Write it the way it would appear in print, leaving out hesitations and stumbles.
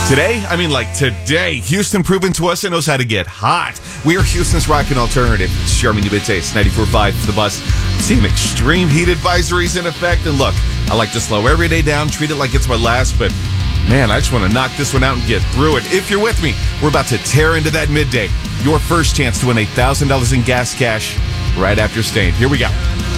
Today, I mean like today, Houston proven to us it knows how to get hot. We are Houston's rockin' alternative. It's Charmin Ubitace, 94.5 The Buzz. Seeing extreme heat advisories in effect. And look, I like to slow every day down, treat it like it's my last, but man, I just want to knock this one out and get through it. If you're with me, we're about to tear into that midday. Your first chance to win $1,000 in gas cash right after Stained. Here we go.